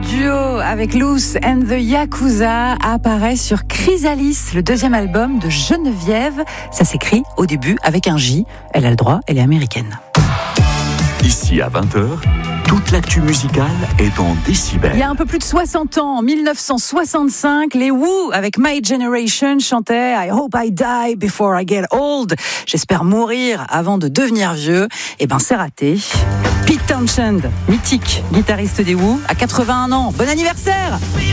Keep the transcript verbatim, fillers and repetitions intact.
duo avec Loose and the Yakuza apparaît sur Chrysalis, le deuxième album de Geneviève. Ça s'écrit au début avec un J. Elle a le droit, elle est américaine. Ici à vingt heures, toute l'actu musicale est en décibels. Il y a un peu plus de soixante ans, en dix-neuf cent soixante-cinq, les Who, avec My Generation, chantaient I hope I die before I get old. J'espère mourir avant de devenir vieux. Eh ben, c'est raté. Pete Townshend, mythique guitariste des Who, à quatre-vingt-un ans. Bon anniversaire!